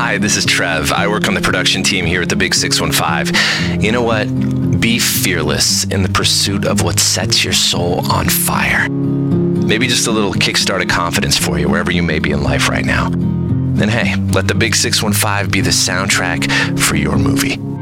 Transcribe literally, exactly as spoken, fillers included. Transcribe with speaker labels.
Speaker 1: Hi, this is Trev. I work on the production team here at the Big six one five. You know what? Be fearless in the pursuit of what sets your soul on fire. Maybe just a little kickstart of confidence for you wherever you may be in life right now. Then hey, let the Big six one five be the soundtrack for your movie.